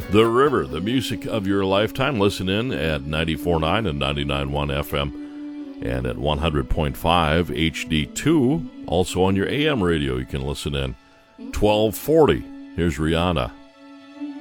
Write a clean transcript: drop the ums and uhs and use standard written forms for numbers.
The River, the music of your lifetime. Listen in at 94.9 and 99.1 FM and at 100.5 HD2. Also on your AM radio, you can listen in. 1240. Here's Rihanna.